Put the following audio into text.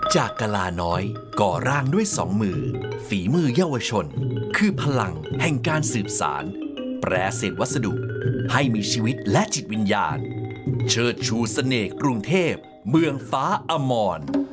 จากกะลาน้อยก่อร่างด้วยสองมือฝีมือเยาวชนคือพลังแห่งการสืบสารแปรเศษวัสดุให้มีชีวิตและจิตวิญญาณเชิดชูเสน่ห์กรุงเทพเมืองฟ้าอมร